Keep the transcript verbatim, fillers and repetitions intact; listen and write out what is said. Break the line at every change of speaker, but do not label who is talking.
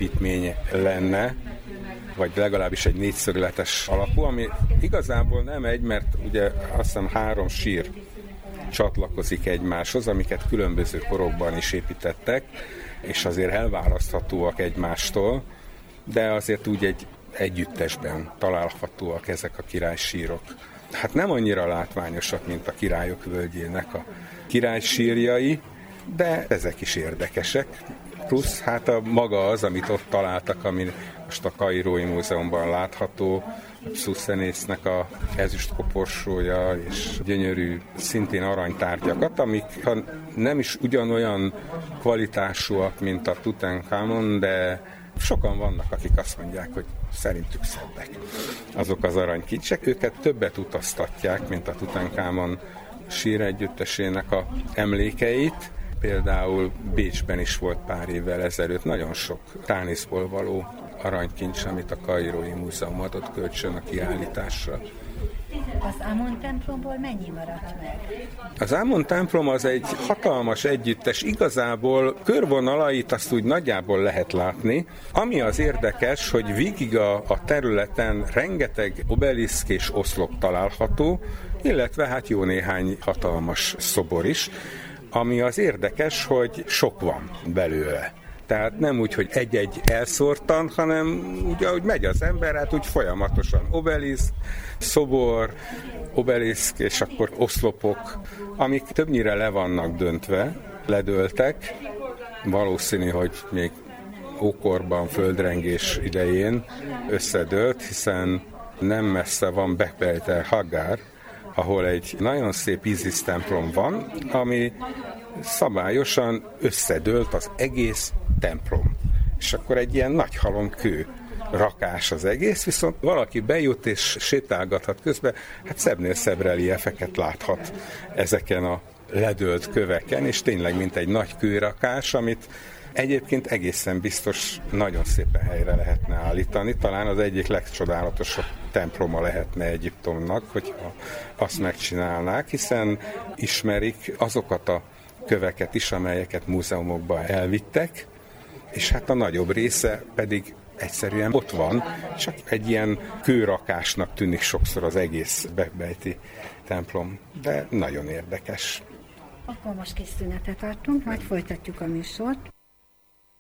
építmény lenne, vagy legalábbis egy négyszögletes alapú, ami igazából nem egy, mert ugye azt hiszem három sír csatlakozik egymáshoz, amiket különböző korokban is építettek, és azért elválaszthatóak egymástól, de azért úgy egy együttesben találhatóak ezek a királysírok. Hát nem annyira látványosak, mint a Királyok völgyének a királysírjai, de ezek is érdekesek. Plusz hát a maga az, amit ott találtak, ami most a Kairói Múzeumban látható, Pszuszenésznek a ezüstkoporsója és gyönyörű, szintén aranytárgyakat, amik ha nem is ugyanolyan kvalitásúak, mint a Tutankamon, de sokan vannak, akik azt mondják, hogy szerintük szebbek azok az aranykincsek. Őket többet utaztatják, mint a Tutankamon síregyüttesének a emlékeit. Például Bécsben is volt pár évvel ezelőtt nagyon sok Tániszból való aranykincs, amit a Kairói Múzeum adott kölcsön a kiállításra.
Az Amon templomból mennyi maradt meg?
Az Amon templom az egy hatalmas együttes, igazából körvonalait azt úgy nagyjából lehet látni. Ami az érdekes, hogy végig a, a területen rengeteg obeliszk és oszlop található, illetve hát jó néhány hatalmas szobor is. Ami az érdekes, hogy sok van belőle. Tehát nem úgy, hogy egy-egy elszórtan, hanem úgy, ahogy megy az ember, hát úgy folyamatosan obeliszk, szobor, obeliszk, és akkor oszlopok, amik többnyire le vannak döntve, ledőltek. Valószínű, hogy még ókorban, földrengés idején összedőlt, hiszen nem messze van Bekbejtel Hagár, ahol egy nagyon szép Izisz templom van, ami szabályosan összedőlt az egész templom. És akkor egy ilyen nagy halomkő rakás az egész, viszont valaki bejut és sétálgathat közben, hát szebbnél szebb reliefeket láthat ezeken a ledőlt köveken, és tényleg mint egy nagy kőrakás, amit egyébként egészen biztos nagyon szépen helyre lehetne állítani. Talán az egyik legcsodálatosabb temploma lehetne Egyiptomnak, hogyha azt megcsinálnák, hiszen ismerik azokat a köveket is, amelyeket múzeumokba elvittek, és hát a nagyobb része pedig egyszerűen ott van, csak egy ilyen kőrakásnak tűnik sokszor az egész Bekbejti templom, de nagyon érdekes.
Akkor most kis szünetet tartunk, majd folytatjuk a műsort.